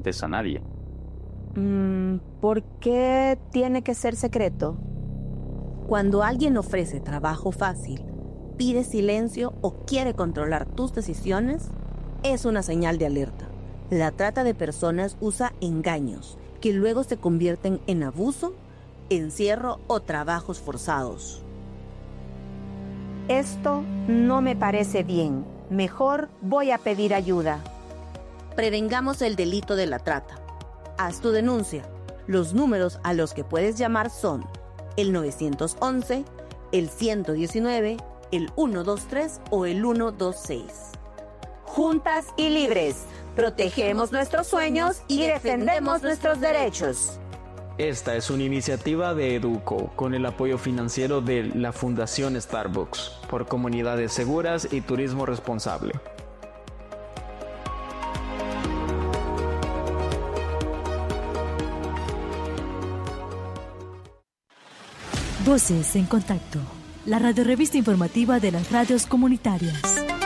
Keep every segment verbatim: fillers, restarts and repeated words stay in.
contes a nadie. Mm, ¿Por qué tiene que ser secreto? Cuando alguien ofrece trabajo fácil, pide silencio o quiere controlar tus decisiones, es una señal de alerta. La trata de personas usa engaños que luego se convierten en abuso, encierro o trabajos forzados. Esto no me parece bien. Mejor voy a pedir ayuda. Prevengamos el delito de la trata. Haz tu denuncia. Los números a los que puedes llamar son el nueve once, el ciento diecinueve, el ciento veintitrés o el ciento veintiséis. Juntas y libres, protegemos nuestros sueños y defendemos nuestros derechos. Esta es una iniciativa de Educo con el apoyo financiero de la Fundación Starbucks por comunidades seguras y turismo responsable. Voces en Contacto, la radiorrevista informativa de las radios comunitarias.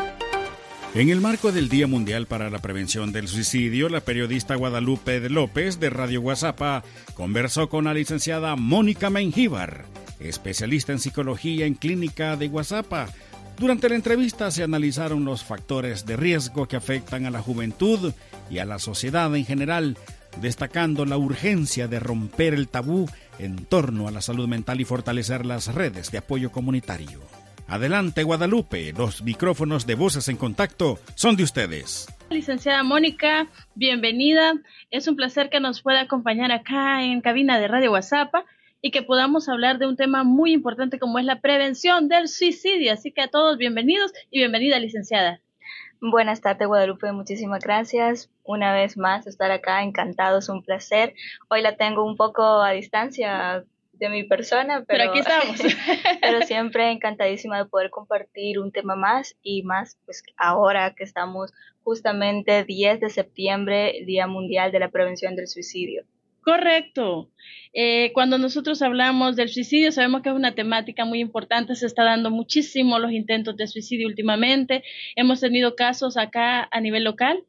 En el marco del Día Mundial para la Prevención del Suicidio, la periodista Guadalupe de López de Radio Guasapa conversó con la licenciada Mónica Mengíbar, especialista en psicología en Clínica de Guasapa. Durante la entrevista se analizaron los factores de riesgo que afectan a la juventud y a la sociedad en general, destacando la urgencia de romper el tabú en torno a la salud mental y fortalecer las redes de apoyo comunitario. Adelante, Guadalupe, los micrófonos de Voces en Contacto son de ustedes. Licenciada Mónica, bienvenida. Es un placer que nos pueda acompañar acá en cabina de Radio Guasapa y que podamos hablar de un tema muy importante como es la prevención del suicidio. Así que a todos bienvenidos y bienvenida, licenciada. Buenas tardes, Guadalupe, muchísimas gracias. Una vez más estar acá, encantado, es un placer. Hoy la tengo un poco a distancia de mi persona, pero, pero aquí estamos. Pero siempre encantadísima de poder compartir un tema más y más pues ahora que estamos justamente diez de septiembre, Día Mundial de la Prevención del Suicidio. Correcto. Eh, cuando nosotros hablamos del suicidio, sabemos que es una temática muy importante, se está dando muchísimo los intentos de suicidio últimamente, hemos tenido casos acá a nivel local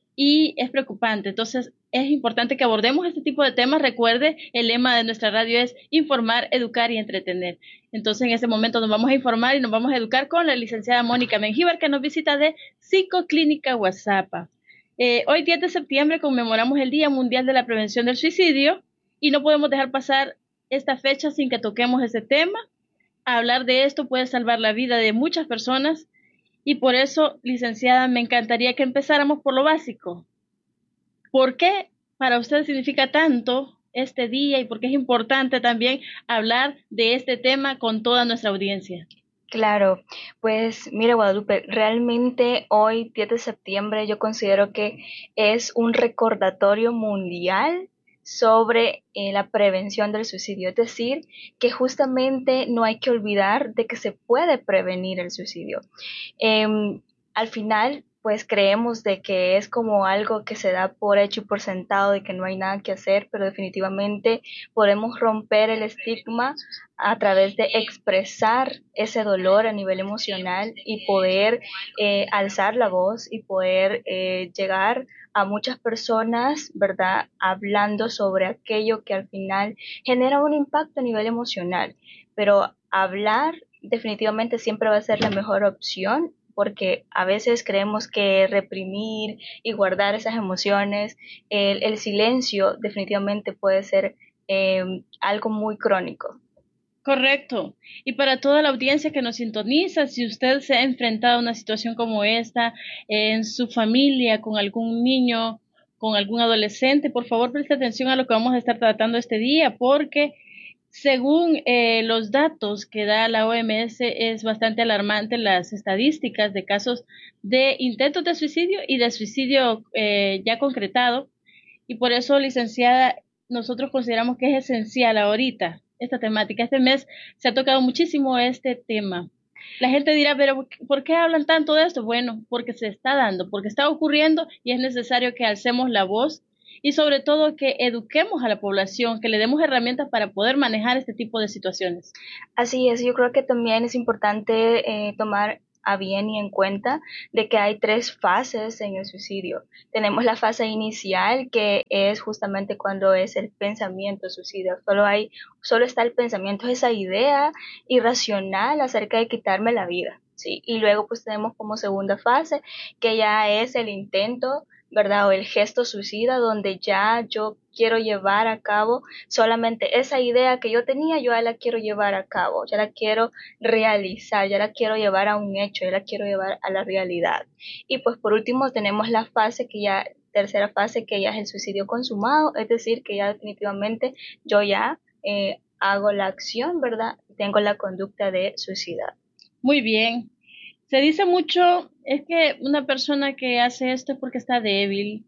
y es preocupante. Entonces, es importante que abordemos este tipo de temas. Recuerde, el lema de nuestra radio es informar, educar y entretener. Entonces, en este momento nos vamos a informar y nos vamos a educar con la licenciada Mónica Mengíbar, que nos visita de Psicoclínica Guasapa. Eh, hoy, diez de septiembre, conmemoramos el Día Mundial de la Prevención del Suicidio y no podemos dejar pasar esta fecha sin que toquemos ese tema. Hablar de esto puede salvar la vida de muchas personas y por eso, licenciada, me encantaría que empezáramos por lo básico. ¿Por qué para usted significa tanto este día y por qué es importante también hablar de este tema con toda nuestra audiencia? Claro, pues mire, Guadalupe, realmente hoy, diez de septiembre, yo considero que es un recordatorio mundial sobre eh, la prevención del suicidio, es decir, que justamente no hay que olvidar de que se puede prevenir el suicidio. Eh, al final, pues creemos de que es como algo que se da por hecho y por sentado, de que no hay nada que hacer, pero definitivamente podemos romper el estigma a través de expresar ese dolor a nivel emocional y poder eh, alzar la voz y poder eh, llegar a muchas personas, ¿verdad?, hablando sobre aquello que al final genera un impacto a nivel emocional. Pero hablar definitivamente siempre va a ser la mejor opción, porque a veces creemos que reprimir y guardar esas emociones, el, el silencio definitivamente puede ser eh, algo muy crónico. Correcto. Y para toda la audiencia que nos sintoniza, si usted se ha enfrentado a una situación como esta en su familia, con algún niño, con algún adolescente, por favor preste atención a lo que vamos a estar tratando este día, porque según eh, los datos que da la O M S, es bastante alarmante las estadísticas de casos de intentos de suicidio y de suicidio eh, ya concretado. Y por eso, licenciada, nosotros consideramos que es esencial ahorita esta temática. Este mes se ha tocado muchísimo este tema. La gente dirá, pero ¿por qué hablan tanto de esto? Bueno, porque se está dando, porque está ocurriendo y es necesario que alcemos la voz y sobre todo que eduquemos a la población, que le demos herramientas para poder manejar este tipo de situaciones. Así es, yo creo que también es importante eh, tomar a bien y en cuenta de que hay tres fases en el suicidio. Tenemos la fase inicial, que es justamente cuando es el pensamiento suicida. Solo hay, solo está el pensamiento, esa idea irracional acerca de quitarme la vida, ¿sí? Y luego pues tenemos como segunda fase, que ya es el intento, ¿verdad? O el gesto suicida, donde ya yo quiero llevar a cabo solamente esa idea que yo tenía, yo ya la quiero llevar a cabo, ya la quiero realizar, ya la quiero llevar a un hecho, ya la quiero llevar a la realidad. Y pues por último tenemos la fase que ya, tercera fase, que ya es el suicidio consumado, es decir, que ya definitivamente yo ya eh, hago la acción, ¿verdad? Tengo la conducta de suicidar. Muy bien. Se dice mucho, es que una persona que hace esto es porque está débil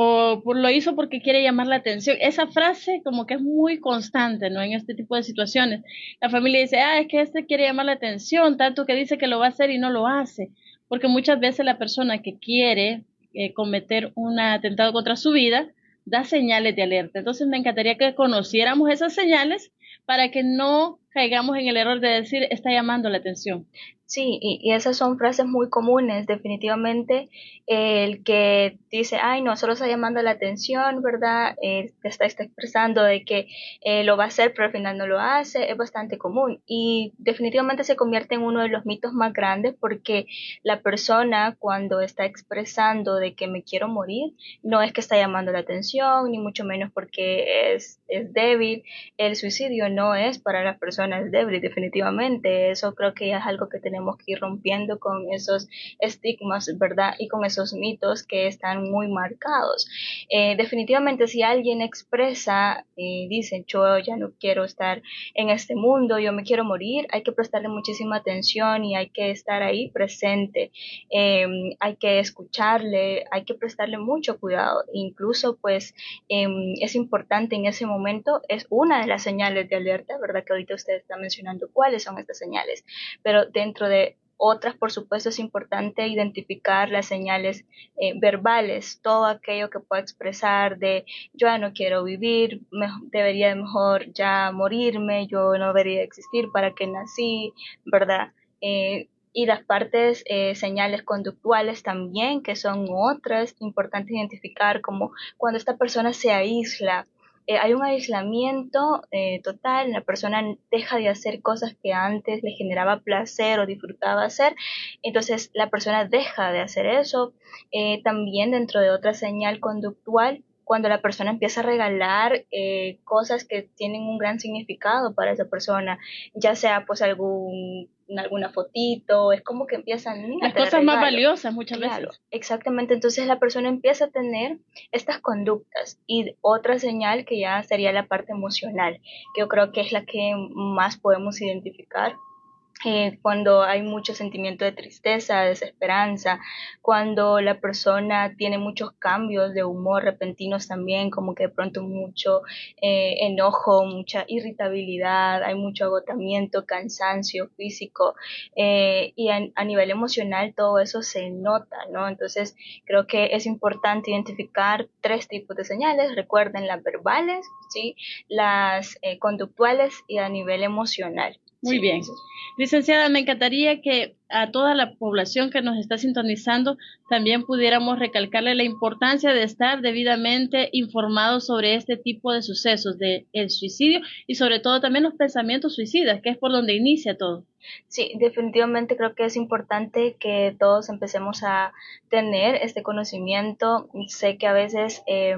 o por, lo hizo porque quiere llamar la atención. Esa frase como que es muy constante, ¿no? En este tipo de situaciones. La familia dice, ah, es que este quiere llamar la atención, tanto que dice que lo va a hacer y no lo hace. Porque muchas veces la persona que quiere eh, cometer un atentado contra su vida da señales de alerta. Entonces me encantaría que conociéramos esas señales para que no caigamos en el error de decir, está llamando la atención. Sí, y, y esas son frases muy comunes, definitivamente. Eh, el que dice, ay, no, solo está llamando la atención, ¿verdad? Eh, está, está expresando de que eh, lo va a hacer, pero al final no lo hace, es bastante común. Y definitivamente se convierte en uno de los mitos más grandes, porque la persona, cuando está expresando de que me quiero morir, no es que está llamando la atención, ni mucho menos porque es, es débil. El suicidio no es para las personas débiles, definitivamente. Eso creo que ya es algo que tenemos que ir rompiendo con esos estigmas, ¿verdad? Y con esos mitos que están muy marcados. Eh, definitivamente, si alguien expresa y eh, dice, yo ya no quiero estar en este mundo, yo me quiero morir, hay que prestarle muchísima atención y hay que estar ahí presente. Eh, hay que escucharle, hay que prestarle mucho cuidado. Incluso, pues, eh, es importante en ese momento, es una de las señales de alerta, ¿verdad? Que ahorita usted está mencionando cuáles son estas señales, pero dentro de otras, por supuesto, es importante identificar las señales eh, verbales, todo aquello que pueda expresar de yo ya no quiero vivir, me, debería mejor ya morirme, yo no debería existir, para qué nací, ¿verdad? Eh, y las partes, eh, señales conductuales también, que son otras importantes identificar, como cuando esta persona se aísla. Eh, hay un aislamiento eh, total, la persona deja de hacer cosas que antes le generaba placer o disfrutaba hacer, entonces la persona deja de hacer eso. Eh, también dentro de otra señal conductual, cuando la persona empieza a regalar eh, cosas que tienen un gran significado para esa persona, ya sea pues algún alguna fotito, es como que empiezan las cosas más valiosas muchas claro, veces. Exactamente, entonces la persona empieza a tener estas conductas. Y otra señal que ya sería la parte emocional, que yo creo que es la que más podemos identificar. Eh, cuando hay mucho sentimiento de tristeza, desesperanza, cuando la persona tiene muchos cambios de humor repentinos también, como que de pronto mucho eh, enojo, mucha irritabilidad, hay mucho agotamiento, cansancio físico, eh, y a, a nivel emocional todo eso se nota, ¿no? Entonces creo que es importante identificar tres tipos de señales, recuerden las verbales, ¿sí? Las eh, conductuales y a nivel emocional. Muy sí, bien. Licenciada, me encantaría que a toda la población que nos está sintonizando también pudiéramos recalcarle la importancia de estar debidamente informados sobre este tipo de sucesos, de el suicidio y sobre todo también los pensamientos suicidas, que es por donde inicia todo. Sí, definitivamente creo que es importante que todos empecemos a tener este conocimiento. Sé que a veces eh,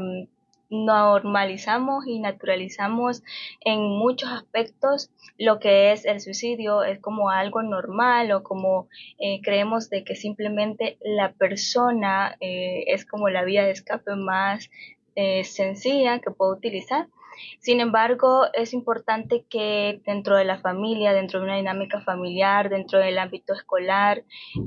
normalizamos y naturalizamos en muchos aspectos lo que es el suicidio, es como algo normal o como eh, creemos de que simplemente la persona eh, es como la vía de escape más eh, sencilla que puedo utilizar. Sin embargo, es importante que dentro de la familia, dentro de una dinámica familiar, dentro del ámbito escolar,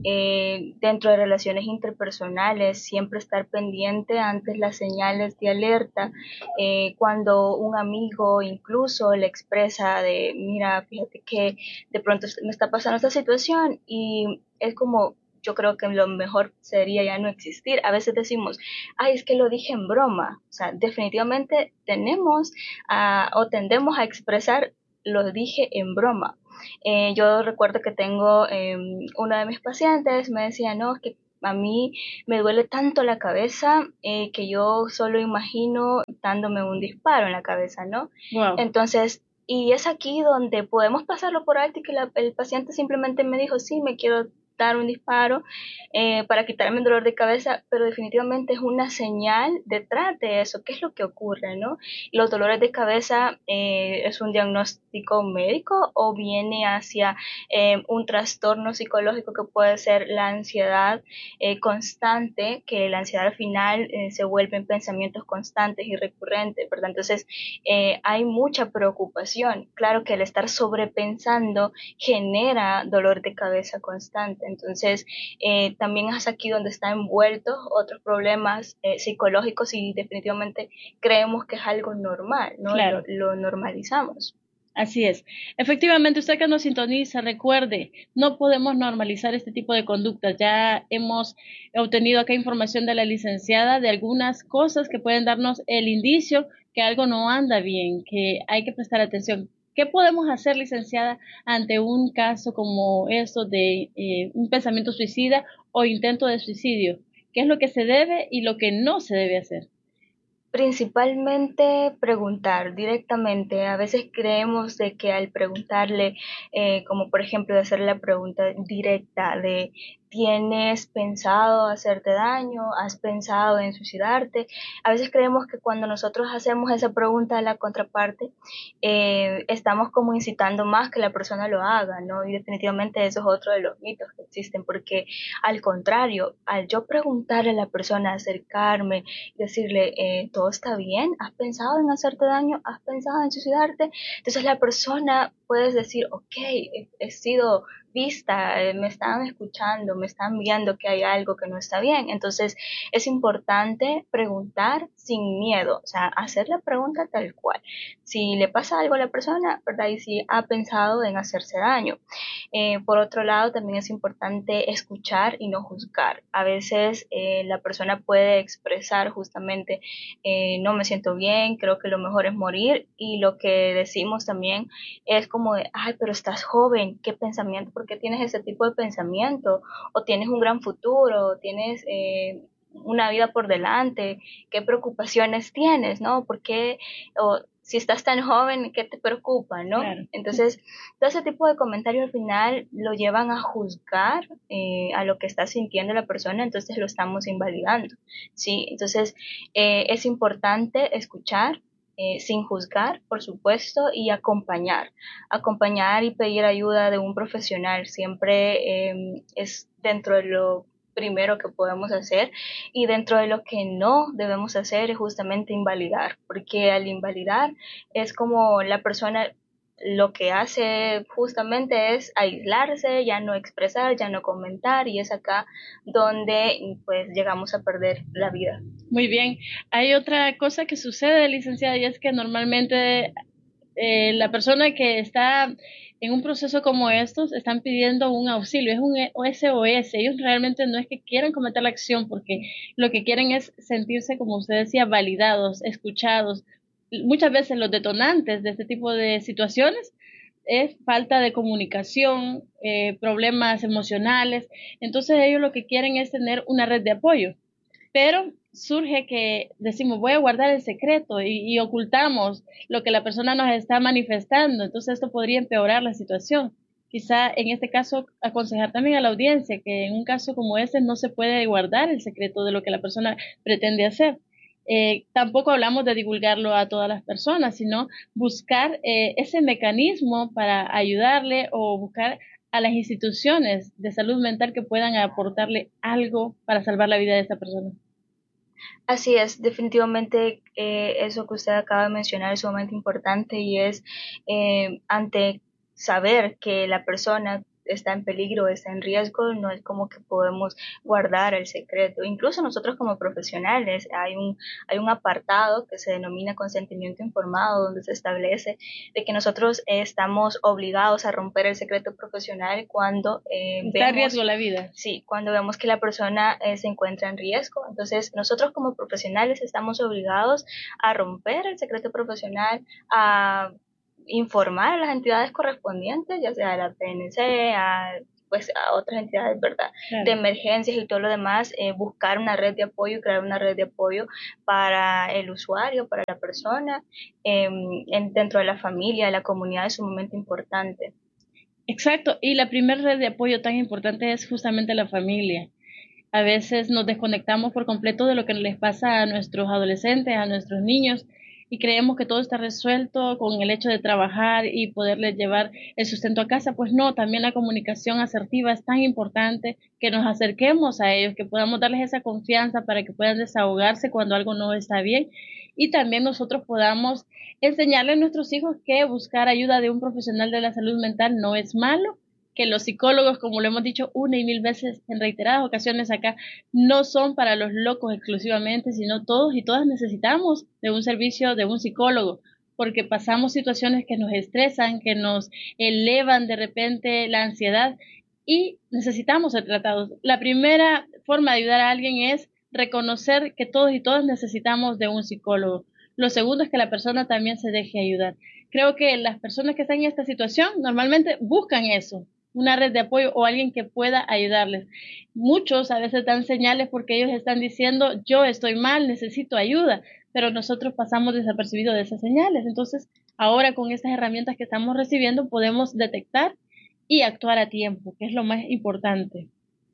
eh, dentro de relaciones interpersonales, siempre estar pendiente ante las señales de alerta. Eh, cuando un amigo incluso le expresa de, mira, fíjate que de pronto me está pasando esta situación, y es como, yo creo que lo mejor sería ya no existir. A veces decimos, ay, es que lo dije en broma. O sea, definitivamente tenemos uh, o tendemos a expresar lo dije en broma. Eh, yo recuerdo que tengo eh, uno de mis pacientes me decía, no, es que a mí me duele tanto la cabeza eh, que yo solo imagino dándome un disparo en la cabeza, ¿no? Wow. Entonces, y es aquí donde podemos pasarlo por alto y que la, el paciente simplemente me dijo, sí, me quiero dar un disparo eh, para quitarme el dolor de cabeza, pero definitivamente es una señal detrás de eso. ¿Qué es lo que ocurre, no? Los dolores de cabeza eh, es un diagnóstico médico o viene hacia eh, un trastorno psicológico que puede ser la ansiedad eh, constante, que la ansiedad al final eh, se vuelve en pensamientos constantes y recurrentes, ¿verdad? Entonces eh, hay mucha preocupación. Claro que el estar sobrepensando genera dolor de cabeza constante. Entonces, eh, también es aquí donde están envueltos otros problemas eh, psicológicos y definitivamente creemos que es algo normal, ¿no? Claro. Lo, lo normalizamos. Así es. Efectivamente, usted que nos sintoniza, recuerde, no podemos normalizar este tipo de conductas. Ya hemos obtenido acá información de la licenciada de algunas cosas que pueden darnos el indicio que algo no anda bien, que hay que prestar atención. ¿Qué podemos hacer, licenciada, ante un caso como esto de eh, un pensamiento suicida o intento de suicidio? ¿Qué es lo que se debe y lo que no se debe hacer? Principalmente preguntar directamente. A veces creemos de que al preguntarle, eh, como por ejemplo de hacer la pregunta directa de ¿tienes pensado hacerte daño? ¿Has pensado en suicidarte? A veces creemos que cuando nosotros hacemos esa pregunta a la contraparte, eh, estamos como incitando más que la persona lo haga, ¿no? Y definitivamente eso es otro de los mitos que existen, porque al contrario, al yo preguntarle a la persona, acercarme, decirle, eh, ¿todo está bien? ¿Has pensado en hacerte daño? ¿Has pensado en suicidarte? Entonces la persona puede decir, ok, he, he sido vista, eh, me están escuchando, me están viendo que hay algo que no está bien. Entonces es importante preguntar sin miedo, o sea, hacer la pregunta tal cual. Si le pasa algo a la persona, ¿verdad? Y si ha pensado en hacerse daño. Eh, por otro lado, también es importante escuchar y no juzgar. A veces eh, la persona puede expresar justamente, eh, no me siento bien, creo que lo mejor es morir, y lo que decimos también es como de, ay, pero estás joven, ¿qué pensamiento? ¿Por qué tienes ese tipo de pensamiento? O tienes un gran futuro, tienes eh, una vida por delante, ¿qué preocupaciones tienes, no? ¿Por qué? O, si estás tan joven, ¿qué te preocupa, no? Claro. Entonces, todo ese tipo de comentarios al final lo llevan a juzgar eh, a lo que está sintiendo la persona, entonces lo estamos invalidando, ¿sí? Entonces, eh, es importante escuchar, eh, sin juzgar, por supuesto, y acompañar. Acompañar y pedir ayuda de un profesional siempre eh, es dentro de lo primero que podemos hacer, y dentro de lo que no debemos hacer es justamente invalidar, porque al invalidar es como la persona lo que hace justamente es aislarse, ya no expresar, ya no comentar, y es acá donde pues llegamos a perder la vida. Muy bien. Hay otra cosa que sucede, licenciada, y es que normalmente eh, la persona que está en un proceso como estos están pidiendo un auxilio, es un S O S. Ellos realmente no es que quieran cometer la acción, porque lo que quieren es sentirse, como usted decía, validados, escuchados. Muchas veces los detonantes de este tipo de situaciones es falta de comunicación, eh, problemas emocionales. Entonces ellos lo que quieren es tener una red de apoyo. Pero surge que decimos, voy a guardar el secreto y, y ocultamos lo que la persona nos está manifestando. Entonces esto podría empeorar la situación. Quizá en este caso aconsejar también a la audiencia que en un caso como este no se puede guardar el secreto de lo que la persona pretende hacer. Eh, tampoco hablamos de divulgarlo a todas las personas, sino buscar eh, ese mecanismo para ayudarle o buscar a las instituciones de salud mental que puedan aportarle algo para salvar la vida de esta persona. Así es, definitivamente eh, eso que usted acaba de mencionar es sumamente importante, y es eh, ante saber que la persona está en peligro, está en riesgo, no es como que podemos guardar el secreto. Incluso nosotros como profesionales hay un, hay un apartado que se denomina consentimiento informado, donde se establece de que nosotros eh, estamos obligados a romper el secreto profesional cuando eh, está vemos, en riesgo la vida. Sí, cuando vemos que la persona eh, se encuentra en riesgo. Entonces nosotros como profesionales estamos obligados a romper el secreto profesional, a informar a las entidades correspondientes, ya sea a la P N C, a pues a otras entidades, ¿verdad? Claro. De emergencias y todo lo demás, eh, buscar una red de apoyo, crear una red de apoyo para el usuario, para la persona, eh, en, dentro de la familia, de la comunidad, es sumamente importante. Exacto, y la primera red de apoyo tan importante es justamente la familia. A veces nos desconectamos por completo de lo que les pasa a nuestros adolescentes, a nuestros niños, y creemos que todo está resuelto con el hecho de trabajar y poderles llevar el sustento a casa. Pues no, también la comunicación asertiva es tan importante, que nos acerquemos a ellos, que podamos darles esa confianza para que puedan desahogarse cuando algo no está bien, y también nosotros podamos enseñarle a nuestros hijos que buscar ayuda de un profesional de la salud mental no es malo, que los psicólogos, como lo hemos dicho una y mil veces en reiteradas ocasiones acá, no son para los locos exclusivamente, sino todos y todas necesitamos de un servicio de un psicólogo, porque pasamos situaciones que nos estresan, que nos elevan de repente la ansiedad y necesitamos ser tratados. La primera forma de ayudar a alguien es reconocer que todos y todas necesitamos de un psicólogo. Lo segundo es que la persona también se deje ayudar. Creo que las personas que están en esta situación normalmente buscan eso, una red de apoyo o alguien que pueda ayudarles. Muchos a veces dan señales porque ellos están diciendo, yo estoy mal, necesito ayuda, pero nosotros pasamos desapercibidos de esas señales. Entonces, ahora con estas herramientas que estamos recibiendo, podemos detectar y actuar a tiempo, que es lo más importante.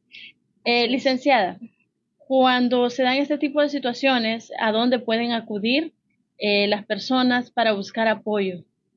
Eh, licenciada, cuando se dan este tipo de situaciones, ¿a dónde pueden acudir eh, las personas para buscar apoyo?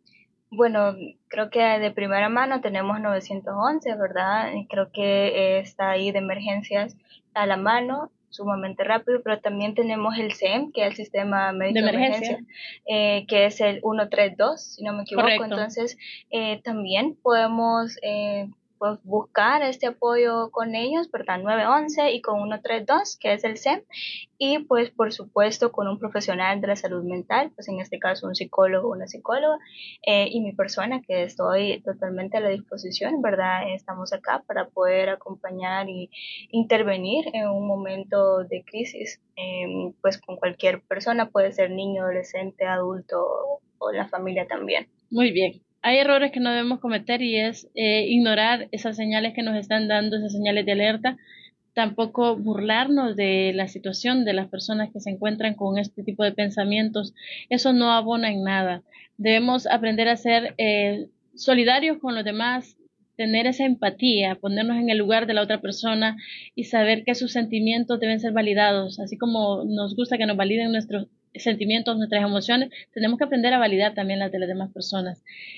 Bueno, creo que de primera mano tenemos nueve once, ¿verdad? Creo que está ahí de emergencias a la mano, sumamente rápido, pero también tenemos el S E M, que es el Sistema Médico de, de Emergencia, eh, que es el ciento treinta y dos, si no me equivoco. Correcto. Entonces, eh, también podemos eh, pues, buscar este apoyo con ellos, ¿verdad? nueve once y con ciento treinta y dos, que es el S E M, y pues por supuesto con un profesional de la salud mental, pues en este caso un psicólogo o una psicóloga, eh, y mi persona, que estoy totalmente a la disposición, ¿verdad? Estamos acá para poder acompañar y intervenir en un momento de crisis, eh, pues con cualquier persona, puede ser niño, adolescente, adulto o la familia también. Muy bien. Hay errores que no debemos cometer y es eh, ignorar esas señales que nos están dando, esas señales de alerta. Tampoco burlarnos de la situación de las personas que se encuentran con este tipo de pensamientos. Eso no abona en nada. Debemos aprender a ser eh, solidarios con los demás, tener esa empatía, ponernos en el lugar de la otra persona y saber que sus sentimientos deben ser validados. Así como nos gusta que nos validen nuestros sentimientos, nuestras emociones, tenemos que aprender a validar también las de las demás personas.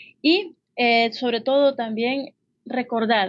Y eh, sobre todo también recordar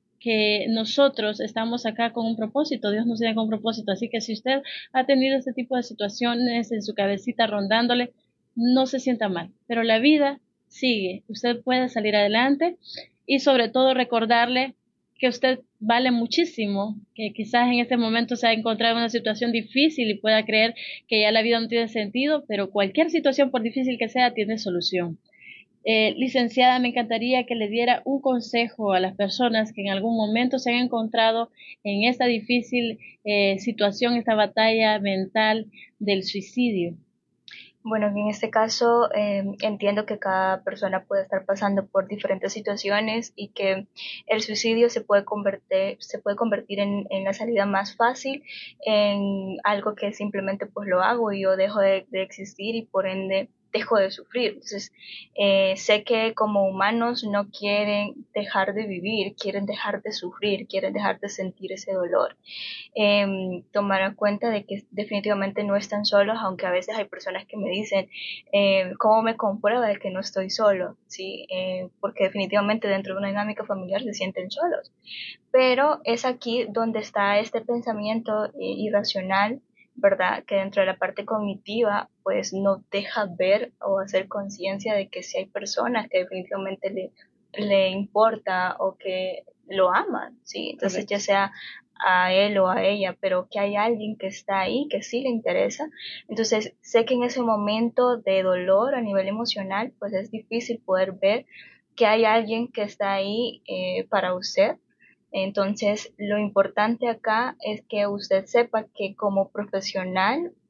que nosotros estamos acá con un propósito, Dios nos tiene con un propósito, así que si usted ha tenido este tipo de situaciones en su cabecita rondándole, no se sienta mal, pero la vida sigue, usted puede salir adelante y sobre todo recordarle que usted vale muchísimo, que quizás en este momento se ha encontrado en una situación difícil y pueda creer que ya la vida no tiene sentido, pero cualquier situación, por difícil que sea, tiene solución. Eh, licenciada, me encantaría que le diera un consejo a las personas que en algún momento se han encontrado en esta difícil eh, situación, esta batalla mental del suicidio. Bueno, en este caso eh, entiendo que cada persona puede estar pasando por diferentes situaciones y que el suicidio se puede convertir, se puede convertir en, en la salida más fácil, en algo que simplemente pues lo hago y yo dejo de, de existir y por ende dejo de sufrir. Entonces, eh, sé que como humanos no quieren dejar de vivir, quieren dejar de sufrir, quieren dejar de sentir ese dolor. Eh, tomar en cuenta de que definitivamente no están solos, aunque a veces hay personas que me dicen, eh, ¿cómo me comprueba de que no estoy solo? ¿Sí? Eh, porque definitivamente dentro de una dinámica familiar se sienten solos. Pero es aquí donde está este pensamiento eh, irracional, ¿verdad? Que dentro de la parte cognitiva, pues no deja ver o hacer conciencia de que si hay personas que definitivamente le, le importa o que lo aman, ¿sí? Entonces, okay, ya sea a él o a ella, pero que hay alguien que está ahí, que sí le interesa. Entonces, sé que en ese momento de dolor a nivel emocional, pues es difícil poder ver que hay alguien que está ahí eh, para usted. Entonces, lo importante acá es que usted sepa que como profesional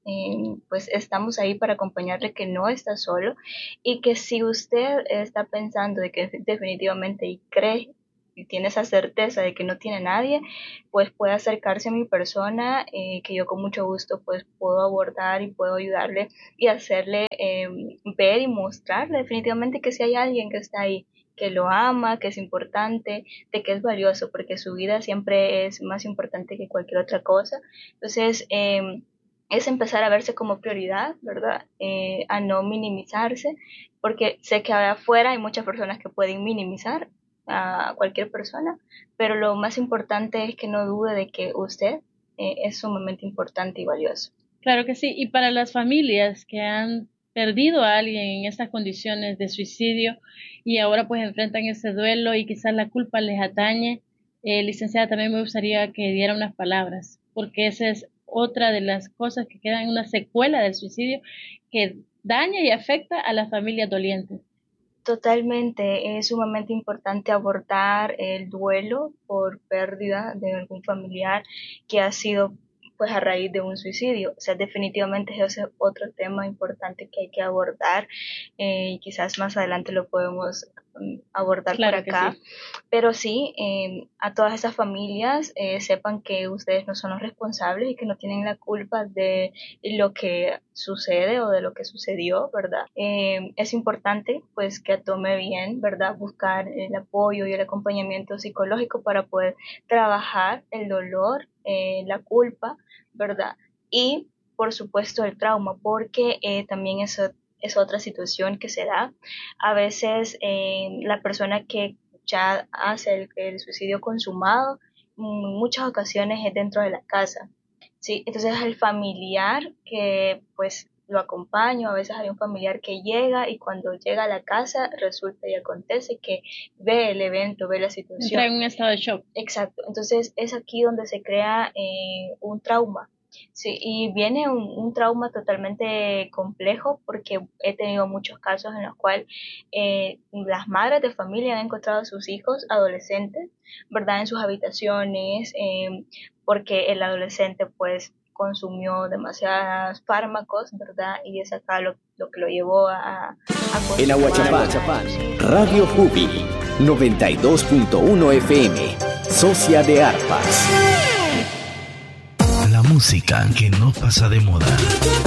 eh, pues estamos ahí para acompañarle, que no está solo y que si usted está pensando de que definitivamente y cree y tiene esa certeza de que no tiene nadie, pues puede acercarse a mi persona, eh, que yo con mucho gusto pues puedo abordar y puedo ayudarle y hacerle eh, ver y mostrarle definitivamente que si hay alguien que está ahí, que lo ama, que es importante, de que es valioso, porque su vida siempre es más importante que cualquier otra cosa. Entonces, eh, es empezar a verse como prioridad, ¿verdad? Eh, a no minimizarse, porque sé que afuera hay muchas personas que pueden minimizar a cualquier persona, pero lo más importante es que no dude de que usted eh, es sumamente importante y valioso. Claro que sí, y para las familias que han perdido a alguien en estas condiciones de suicidio y ahora pues enfrentan ese duelo y quizás la culpa les atañe, eh, licenciada, también me gustaría que diera unas palabras, porque esa es otra de las cosas que quedan en una secuela del suicidio que daña y afecta a las familias dolientes. Totalmente, es sumamente importante abordar el duelo por pérdida de algún familiar que ha sido pues a raíz de un suicidio. O sea, definitivamente ese es otro tema importante que hay que abordar eh, y quizás más adelante lo podemos um, abordar claro por acá. Sí. Pero sí, eh, a todas esas familias eh, sepan que ustedes no son los responsables y que no tienen la culpa de lo que sucede o de lo que sucedió, ¿verdad? Eh, es importante pues que tome bien, ¿verdad? Buscar el apoyo y el acompañamiento psicológico para poder trabajar el dolor, eh, la culpa, ¿verdad? Y por supuesto el trauma, porque eh, también eso es otra situación que se da. A veces eh, la persona que ya hace el, el suicidio consumado, en muchas ocasiones es dentro de la casa, ¿sí? Entonces el familiar que pues lo acompaña, a veces hay un familiar que llega y cuando llega a la casa resulta y acontece que ve el evento, ve la situación. Entra en un estado de shock. Exacto, entonces es aquí donde se crea eh, un trauma. Sí, y viene un, un trauma totalmente complejo porque he tenido muchos casos en los cuales eh, las madres de familia han encontrado a sus hijos adolescentes, ¿verdad? En sus habitaciones, eh, porque el adolescente pues consumió demasiados fármacos, ¿verdad? Y es acá lo, lo que lo llevó a... a en Ahuachapán, Radio Jubi, noventa y dos punto uno F M, Socia de Arpas. La música que no pasa de moda.